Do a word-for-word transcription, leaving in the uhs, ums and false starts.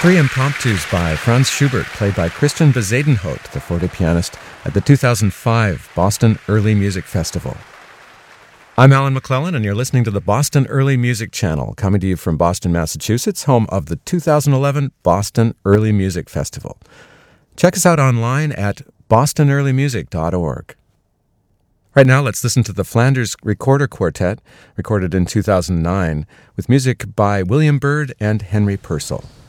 Three impromptus by Franz Schubert, played by Christian Bezuidenhout, the forte pianist, at the two thousand five Boston Early Music Festival. I'm Alan McClellan, and you're listening to the Boston Early Music Channel, coming to you from Boston, Massachusetts, home of the two thousand eleven Boston Early Music Festival. Check us out online at boston early music dot org. Right now, let's listen to the Flanders Recorder Quartet, recorded in two thousand nine, with music by William Byrd and Henry Purcell.